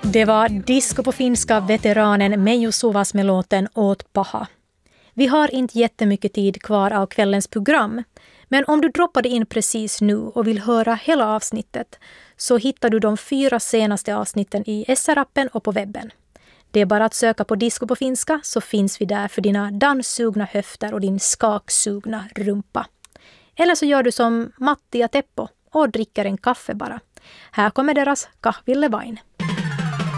Det var disco på finska veteranen Meijo Suvas med låten Åt paha. Vi har inte jättemycket tid kvar av kvällens program, men om du droppade in precis nu och vill höra hela avsnittet så hittar du de 4 senaste avsnitten i SR-appen och på webben. Det är bara att söka på disco på finska så finns vi där för dina danssugna höfter och din skaksugna rumpa. Eller så gör du som Matti ja Teppo och dricker en kaffe bara. Här kommer deras kahvillevain.